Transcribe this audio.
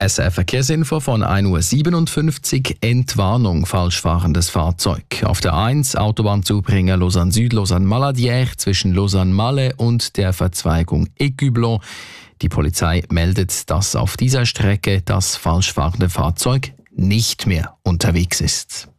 SRF Verkehrsinfo von 1:57 Uhr. Entwarnung, falschfahrendes Fahrzeug. Auf der 1 Autobahnzubringer Lausanne Süd, Lausanne Maladière zwischen Lausanne Malle und der Verzweigung Écublon. Die Polizei meldet, dass auf dieser Strecke das falschfahrende Fahrzeug nicht mehr unterwegs ist.